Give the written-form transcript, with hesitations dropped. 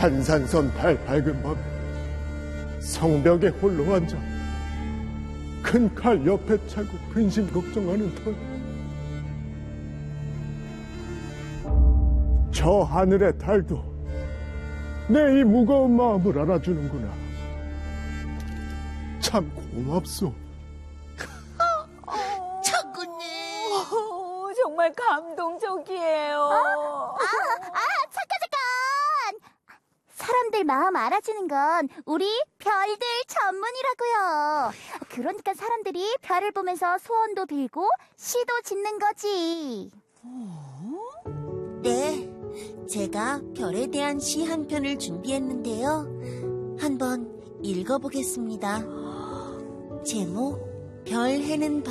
한산선 달 밝은 밤에 성벽에 홀로 앉아 큰 칼 옆에 차고 근심 걱정하는 터에 저 하늘의 달도 내 이 무거운 마음을 알아주는구나. 참 고맙소. 장군님. 정말 감동적이에요. 잠깐! 사람들 마음 알아주는 건 우리 별들 전문이라고요. 그러니까 사람들이 별을 보면서 소원도 빌고 시도 짓는 거지. 네, 제가 별에 대한 시 한 편을 준비했는데요. 한번 읽어보겠습니다. 제목, 별 해는